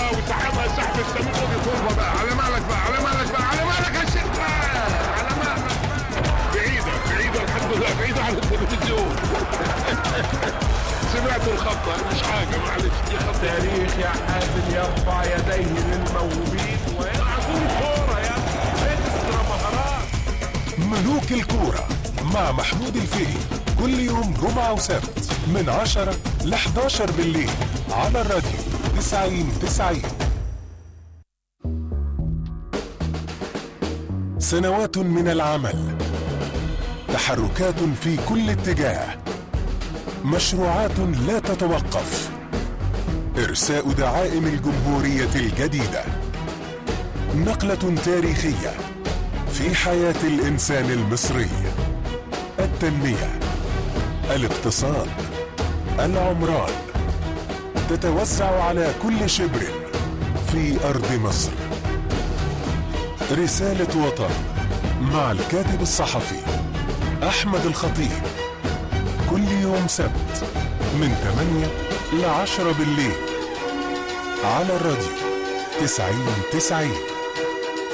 وسحبها سحب السمين وبيطولها بقى. على مالك بقى، على مالك بقى، على مالك يا شيخ بقى، على مالك بقى. بعيدة بعيدة الحمد لله، بعيدة عن التلفزيون. سمعت الخطة مش حاجة، معلش دي خطة. تاريخ يا حازم يرفع يديه للموهوبين ويلعبون كورة يا اكسترا مهارات. ملوك الكورة مع محمود الفقي كل يوم جمعة وسبت من 10 ل 11 بالليل على الراديو 90-90. سنوات من العمل، تحركات في كل اتجاه، مشروعات لا تتوقف، إرساء دعائم الجمهورية الجديدة، نقلة تاريخية في حياة الإنسان المصري، التنمية، الاقتصاد، العمران، تتوزع على كل شبر في أرض مصر. رسالة وطن مع الكاتب الصحفي أحمد الخطيب، كل يوم سبت من 8 ل 10 بالليل على الراديو 90-90.